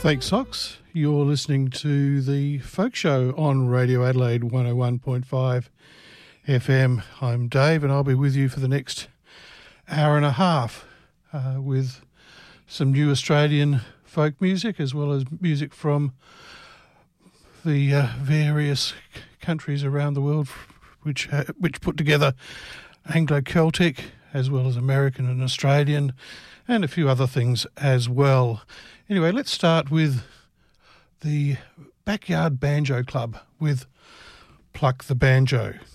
Thanks, Sox. You're listening to the Folk Show on Radio Adelaide 101.5 FM. I'm Dave and I'll be with you for the next hour and a half with some new Australian folk music as well as music from the various countries around the world which put together Anglo-Celtic as well as American and Australian and a few other things as well. Anyway, let's start with the Backyard Banjo Club with Pluck the Banjo.